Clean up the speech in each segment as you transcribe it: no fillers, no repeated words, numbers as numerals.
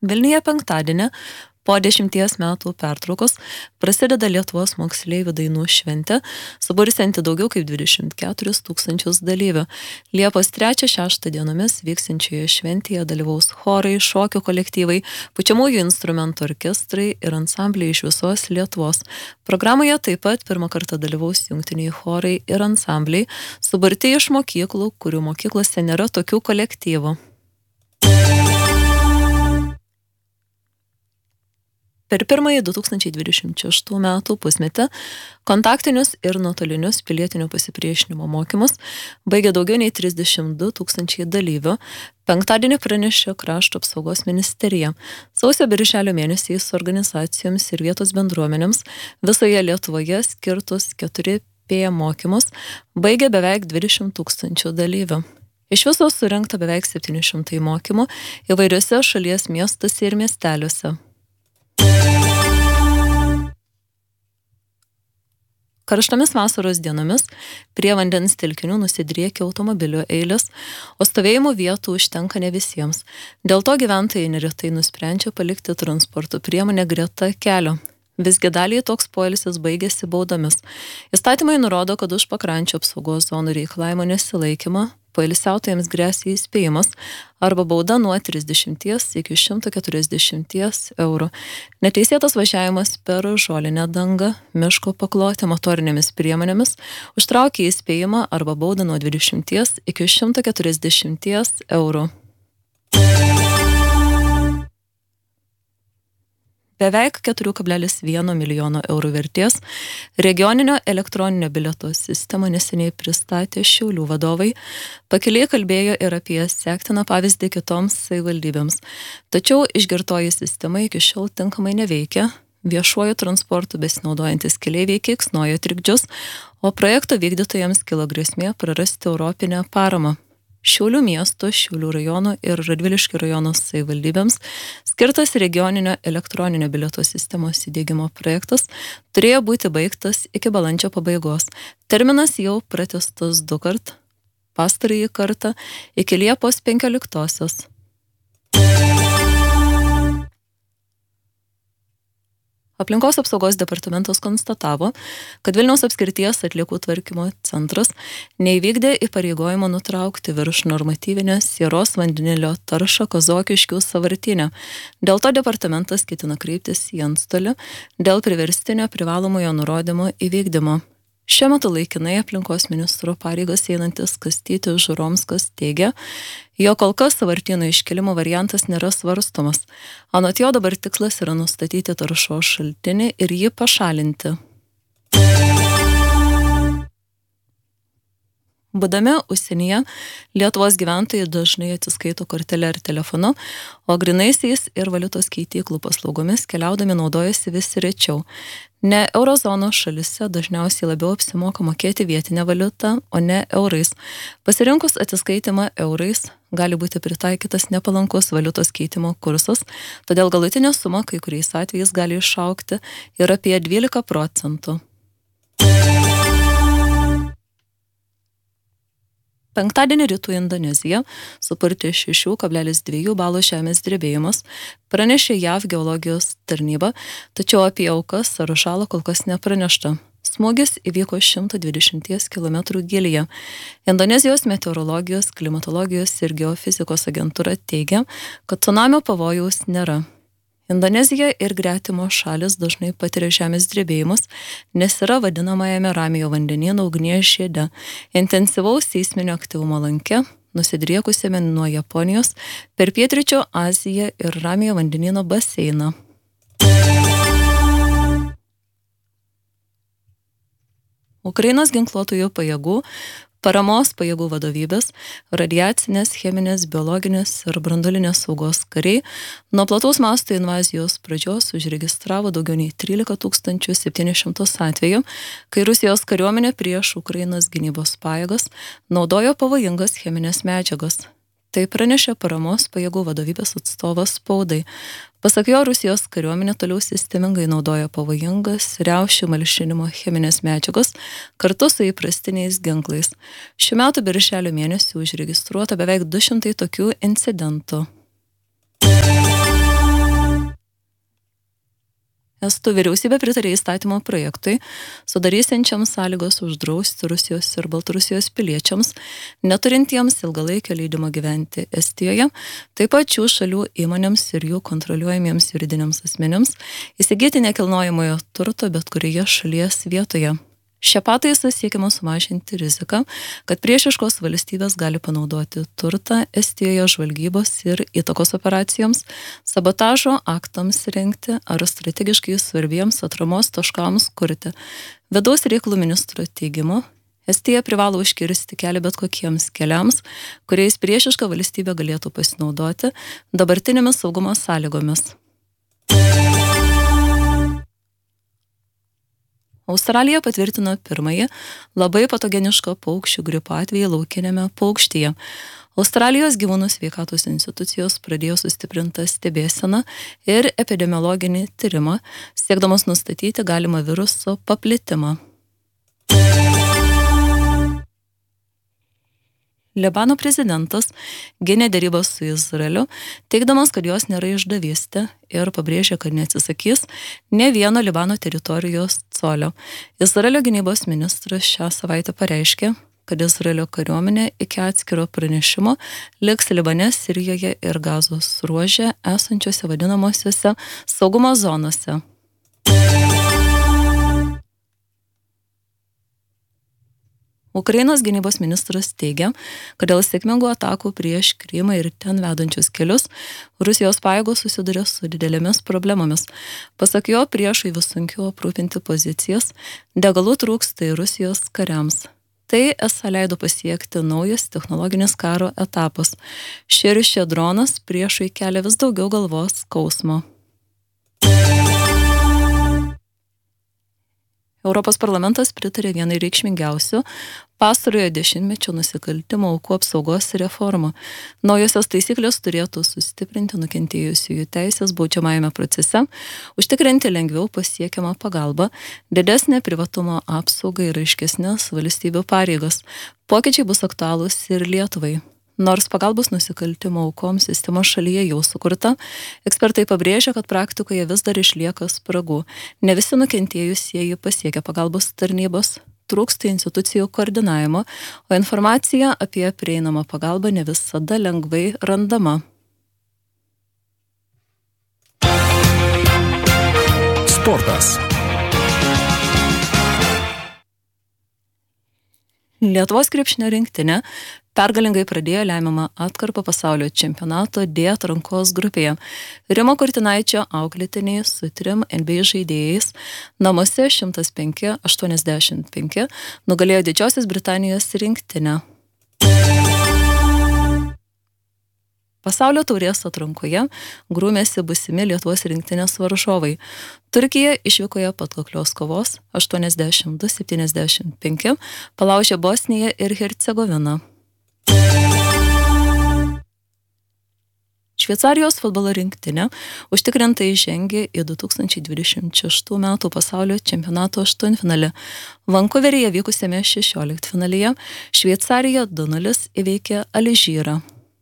Vilniuje penktadienį po 10 metų pertraukos prasideda Lietuvos moksleivių dainų šventė, subursianti daugiau kaip 24 000 dalyvių. Liepos 3-6 dienomis vyksiančioje šventėje dalyvaus chorai, šokių kolektyvai, pučiamųjų instrumentų orkestrai ir ansambliai iš visos Lietuvos. Programoje taip pat pirmą kartą dalyvaus jungtiniai chorai ir ansambliai, suburti iš mokyklų, kurių mokyklose nėra tokių kolektyvų. Per pirmąjį 2026 metų pusmetį kontaktinius ir nuotolinius pilietinio pasipriešinimo mokymus baigė daugiau nei 32 000 dalyvių. Penktadienį pranešė Krašto apsaugos ministerija. Sausio-birželio mėnesiais organizacijoms ir vietos bendruomenėms visoje Lietuvoje skirtus 4P mokymus baigė beveik 20 000 dalyvių. Iš viso surinkta beveik 700 mokymų įvairiuose šalies miestuose ir miesteliuose. Karštomis vasaros dienomis prie vandens telkinių nusidriekia automobilių eilės, o stovėjimo vietų užtenka ne visiems. Dėl to gyventojai neretai nusprendžia palikti transporto priemonę greta kelio. Visgi daliai toks poilsis baigėsi baudomis. Įstatymai nurodo, kad už pakrančių apsaugos zonų reikalavimo nesilaikymą poilsiautojams gresia įspėjimas arba bauda nuo 30 iki 140 eurų. Neteisėtas važiavimas per žolinę dangą, miško paklotę motorinėmis priemonėmis užtraukia įspėjimą arba baudą nuo 20 iki 140 eurų. Beveik 4,1 milijono eurų vertės regioninio elektroninio bilieto sistemą neseniai pristatė Šiaulių vadovai. Pakeliai kalbėjo ir apie sektiną pavyzdį kitoms savivaldybėms. Tačiau išgirtoji sistema iki šiol tinkamai neveikia. Viešuoju transportu besinaudojantis keleiviai keiksnojo trikdžius, o projekto vykdytojams kilo grėsmė prarasti europinę paramą. Šiaulių miesto, Šiaulių rajono ir Radviliškio rajono savivaldybėms skirtas regioninio elektroninio bilieto sistemos įdiegimo projektas turėjo būti baigtas iki balandžio pabaigos. Terminas jau pratęstas 2 kart, pastarąjį kartą iki Liepos 15. Aplinkos apsaugos departamentas konstatavo, kad Vilniaus apskrities atliekų tvarkymo centras neįvykdė įpareigojimo nutraukti virš normatyvinės sieros vandenilio taršą Kazokiškių sąvartyne. Dėl to departamentas ketina kreiptis į antstolį dėl priverstinio privalomojo nurodymo įvykdymo. Šiuo metu laikinai aplinkos ministro pareigas einantis Kastytis Žuromskas teigia, jog kol kas sąvartyno iškėlimo variantas nėra svarstomas. Anot jo dabar tikslas yra nustatyti taršos šaltinį ir jį pašalinti. Būdami užsienyje, Lietuvos gyventojai dažnai atsiskaito kortele ar telefonu, o grynaisiais ir valiutos keityklų paslaugomis keliaudami naudojasi vis rečiau. Ne eurozonos šalise dažniausiai labiau apsimoka mokėti vietinę valiutą, o ne eurais. Pasirinkus atsiskaitimą eurais gali būti pritaikytas nepalankus valiutos keitimo kursas, todėl galutinė suma kai kuriais atvejais gali išaugti ir apie 12%. Penktadienį rytų Indonezija supurtė 6,2 balo žemės drebėjimas, pranešė JAV geologijos tarnyba, tačiau apie aukas ar žalą kol kas nepranešta. Smūgis įvyko 120 km gylyje. Indonezijos meteorologijos, klimatologijos ir geofizikos agentūra teigia, kad cunamio pavojaus nėra. Indonezija ir gretimo šalis dažnai patiria žemės drebėjimus, nes yra vadinamajame Ramiojo vandenyno ugnies žiede, intensyvaus seisminio aktyvumo lanke, nusidriekusiame nuo Japonijos per Pietryčių Aziją ir Ramiojo vandenyno baseiną. Ukrainos ginkluotųjų pajėgų, paramos pajėgų vadovybės, radiacinės, cheminės, biologinės ir branduolinės saugos kariai nuo plataus masto invazijos pradžios užregistravo daugiau nei 13 700 atvejų, kai Rusijos kariuomenė prieš Ukrainos gynybos pajėgas naudojo pavojingas cheminės medžiagas. Tai pranešė paramos pajėgų vadovybės atstovas spaudai. Pasak jo, Rusijos kariuomenė toliau sistemingai naudoja pavojingas riaušių malšinimo cheminės medžiagos kartu su įprastiniais ginklais. Šių metų birželio mėnesį užregistruota beveik 200 tokių incidentų. Estų vyriausybė pritarė įstatymo projektui, sudarysiančiam sąlygos uždrausti Rusijos ir Baltarusijos piliečiams, neturintiems ilgalaikio leidimo gyventi Estijoje, taip pat šių šalių įmonėms ir jų kontroliuojamiems juridiniams asmenims įsigyti nekilnojamojo turto bet kurioje šalies vietoje. Šią pataisą siekiama sumažinti riziką, kad priešiškos valstybės gali panaudoti turtą Estijoje žvalgybos ir įtakos operacijoms, sabotažo aktams rengti ar strategiškai svarbiems atramos taškams kurti. Vidaus reikalų ministro teigimu, Estija privalo užkirsti kelią bet kokiems keliams, kuriais priešiška valstybė galėtų pasinaudoti dabartinėmis saugumo sąlygomis. Australija patvirtino pirmąjį labai patogeniško paukščių gripo atvejį laukinėme paukštyje. Australijos gyvūnų sveikatos institucijos pradėjo sustiprintą stebėseną ir epidemiologinį tyrimą, siekdamos nustatyti galimą viruso paplitimą. Libano prezidentas gynė derybas su Izraeliu, teigdamas, kad jos nėra išdavystė ir pabrėžė, kad neatsisakys ne vieno Libano teritorijos colio. Izraelio gynybos ministras šią savaitę pareiškė, kad Izraelio kariuomenė iki atskiro pranešimo liks Libane, Sirijoje ir Gazos ruože esančiose vadinamosiose saugumo zonose. Ukrainos gynybos ministras teigia, kad dėl sėkmingų atakų prieš Krymą ir ten vedančius kelius Rusijos pajėgos susiduria su didelėmis problemomis. Pasak jo, priešai vis sunkiau aprūpinti pozicijas, degalų trūksta ir Rusijos kariams. Tai esą leido pasiekti naujas technologinis karo etapas. Šie dronas priešai kelia vis daugiau galvos skausmo. Europos parlamentas pritarė vienai reikšmingiausių pastarojo dešimtmečio nusikaltimo aukų apsaugos reformų. Naujosios taisyklės turėtų sustiprinti nukentėjusiųjų teisės baudžiamajame procese, užtikrinti lengviau pasiekiamą pagalbą, didesnę privatumo apsaugą ir aiškesnės valstybių pareigas. Pokyčiai bus aktualūs ir Lietuvai. Nors pagalbos nusikaltimo aukoms sistema šalyje jau sukurta, ekspertai pabrėžia, kad praktikoje vis dar išlieka spragų. Ne visi nukentėjusieji pasiekia pagalbos tarnybos, trūksta institucijų koordinavimo, o informacija apie prieinamą pagalbą ne visada lengvai randama. Sportas. Lietuvos krepšinio rinktinė pergalingai pradėjo lemiamą atkarpą pasaulio čempionato D atrankos grupėje. Rimo Kurtinaičio auklėtiniai su 3 NBA žaidėjais namuose 105-85 nugalėjo Didžiosios Britanijos rinktinę. Pasaulio taurės atrankoje grūmėsi būsimi Lietuvos rinktinės varžovai. Turkija išvykoje patkaklios kovos 82-75 palaužė Bosniją ir Hercegoviną. Šveicarijos futbolo rinktinė užtikrintai žengė į 2026 metų pasaulio čempionato aštuntfinalį. Vankuveryje vykusiame 16-finalyje Šveicarija 2-0 įveikė Alžyrą.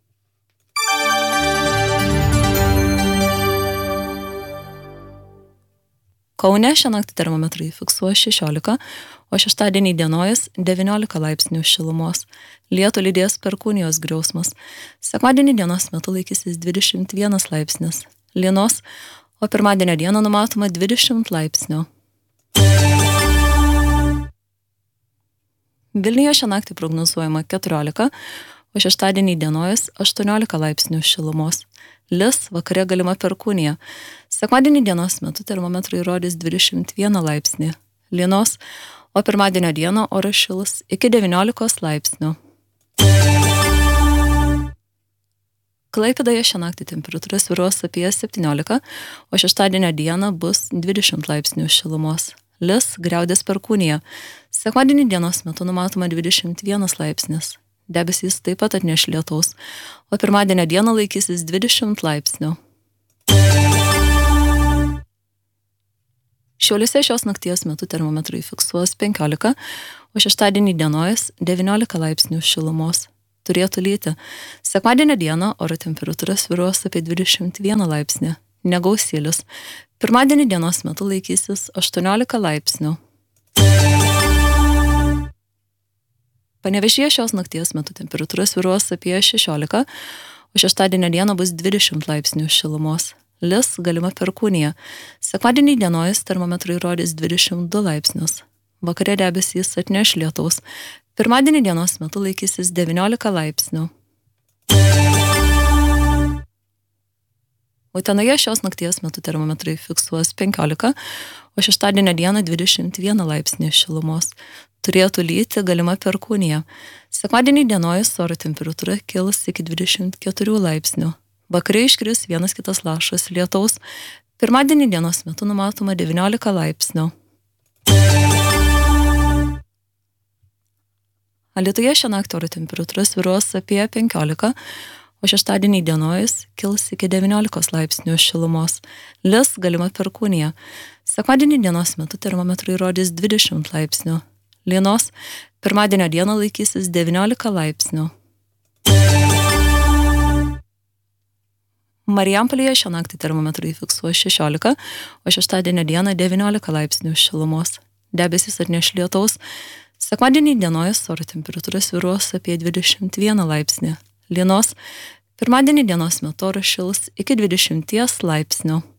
Kaune šią naktį termometrai fiksuoja 16, o šeštadienį dienojas 19 laipsnių šilumos. Lietų lydės perkūnijos griausmas. Sekmadienį dienos metu laikysis 21 laipsnis lynos, o pirmadienio dieną numatoma 20 laipsnių. Vilniuje šią naktį prognozuojama 14, o šeštadienį dienojas 18 laipsnių šilumos. Lis vakare galima perkūnija. Sekmadienį dienos metu termometrai rodys 21 laipsnį lynos, o pirmadienio dieną oras šils iki 19 laipsnių. Klaipėdoje šią naktį temperatūra svyruos apie 17, o šeštadienio dieną bus 20 laipsnių šilumos. Lis griaudės perkūnija. Sekmadienį dienos metu numatoma 21 laipsnis. Debesys taip pat atneš lietaus, o pirmadienio dieną laikysis 20 laipsnių. Šiauliuose šios nakties metu termometrai fiksuos 15, o šeštadienį dienojas 19 laipsnių šilumos. Turėtų lyti. Sekmadienio dieną oro temperatūra svyruos apie 21 laipsnį. negausėlis. Pirmadienį dienos metu laikysis 18 laipsnių. Panevėžyje šios nakties metu temperatūra svyruos apie 16, o šeštadienio dieną bus 20 laipsnių šilumos. Lis galima perkūnija. Sekmadienį dienojus termometrai rodys 22 laipsnius. Vakare debesys atneš lietaus. Pirmadienį dienos metu laikysis 19 laipsnių. Utenoje šios nakties metu termometrai fiksuos 15, o šeštadienio dieną 21 laipsnį šilumos. Turėtų lyti galima perkūnija. Sekmadienį dienojus oro temperatūra kils iki 24 laipsnių. Vakare iškris vienas kitas lašas lietaus. Pirmadienį dienos metu numatoma 19 laipsnių. Alytuje šią naktį oro temperatūra svyruos apie 15, o šeštadienį dienojus kils iki 19 laipsnių šilumos. Lis galima perkūnija. Sekmadienį dienos metu termometrai rodys 20 laipsnių. Lynos pirmadienio dieną laikysis 19 laipsnių. Marijampolėje šią naktį termometrai fiksuos 16, o šeštadienio dieną 19 laipsnių šilumos. Debesys atneš lietaus. Sekmadienį dienojus oro temperatūra svyruos apie 21 laipsnį. Lynos pirmadienį dienos metu oras šils iki 20 laipsnių.